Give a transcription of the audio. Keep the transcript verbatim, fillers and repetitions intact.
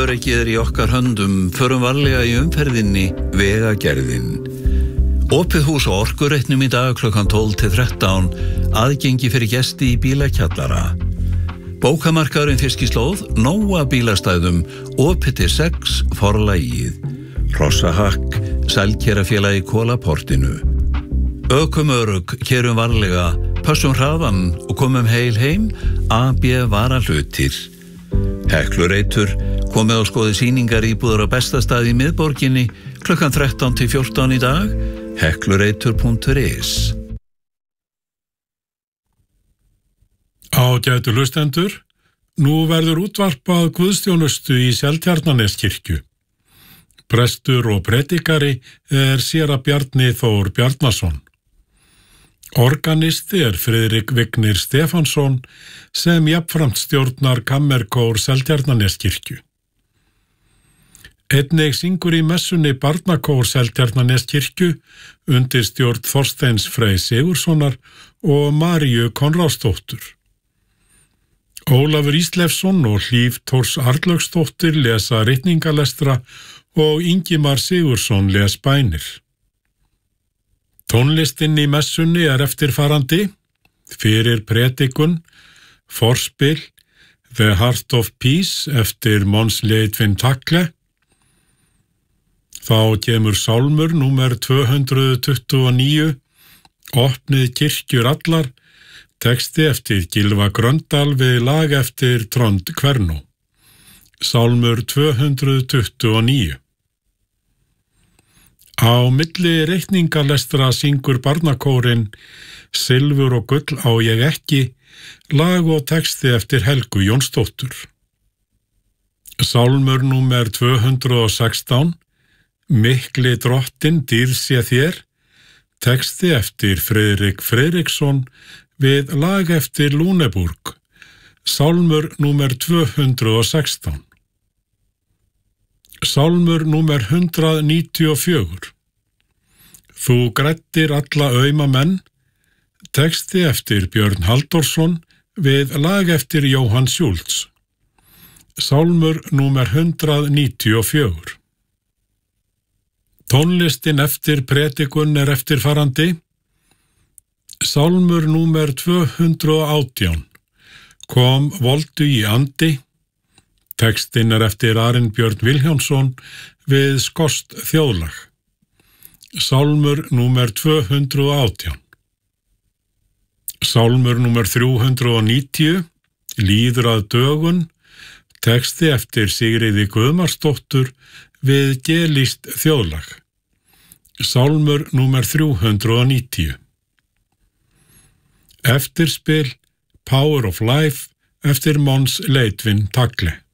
Öryggið er í okkar höndum, förum varlega í umferðinni, Vegagerðin. Opið hús á Orkureitnum í dag klukkan tólf til þrettán, aðgengi fyrir gesti í bílakjallara. Bókamarkaðurinn Fiskislóð, nóa bílastæðum, opið til sex, Forlagið. Hrossahakk, Sælkerafélagi Kolaportinu. Ökum örugg, kerum varlega, passum hraðan og komum heil heim, A B varahlutir. Heklureitur, komið á skoði sýningar íbúðar á bestastað í miðborginni, klukkan þrettán til fjórtán í dag, heklureitur punktur is. Ágætu hlustendur, nú verður útvarpað guðsþjónustu í Seltjarnarneskirkju. Prestur og predikari er séra Bjarni Þór Bjarnason. Organisti er Friðrik Vignir Stefansson sem jafnframt stjórnar kammerkór Seltjarnarneskirkju. Einnig syngur í messunni barnakór Seltjarnarneskirkju undir stjórn Þorsteins Frey Sigurssonar og Maríu Konráðsdóttur. Ólafur Íslefsson og Hlíf Thors Arnlaugsdóttir lesa ritningalestra og Ingimar Sigursson les bænir. Tónlistin í messunni er eftirfarandi: fyrir predikun, forspil, The Heart of Peace eftir Mons Leidvin Takle. Þá kemur sálmur númer tvö hundruð tuttugu og níu, Opnið kirkjur allar, texti eftir Gylfa Gröndal við lag eftir Trond Kvernó. Sálmur tvö hundruð tuttugu og níu. Á milli reikningalestra syngur barnakórinn Silfur og gull á ég ekki, lag og texti eftir Helgu Jónsdóttur. Sálmur númer tvö hundruð og sextán, Mikli drottin dýr sé þér, texti eftir Friðrik Friðriksson við lag eftir Lúneburg. Sálmur númer tvö hundruð og sextán. Sálmur númer hundrað níutíu og fjögur. Þú græddir alla auma menn, texti eftir Björn Halldórsson við lag eftir Jóhann Schultz. Sálmur númer hundrað níutíu og fjögur. Tónlistin eftir predikun er eftirfarandi: Sálmur númer tvö hundruð og átján, Kom voldu í andi, textin er eftir Arinbjörn Vilhjálmsson við skost þjóðlag. Sálmur númer tvö hundruð og átján. Sálmur númer þrjú hundruð og níutíu, Líður að dögun, texti eftir Sigríði Guðmarsdóttur við gelíst þjóðlag. Sálmur númer þrjú hundruð og níutíu. Eftirspil, Power of Life eftir Mons Leidvin Takle.